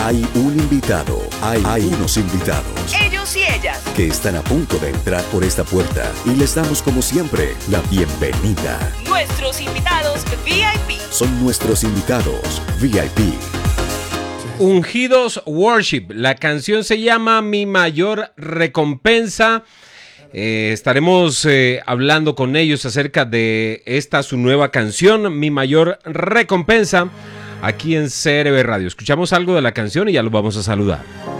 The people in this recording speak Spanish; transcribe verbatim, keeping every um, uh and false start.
Hay un invitado, hay, hay unos invitados. Ellos y ellas. Que están a punto de entrar por esta puerta y les damos como siempre la bienvenida. Nuestros invitados V I P. Son nuestros invitados V I P. Ungidos Worship, la canción se llama Mi Mayor Recompensa. Eh, estaremos eh, hablando con ellos acerca de esta su nueva canción, Mi Mayor Recompensa, aquí en C R B Radio. Escuchamos algo de la canción y ya los vamos a saludar.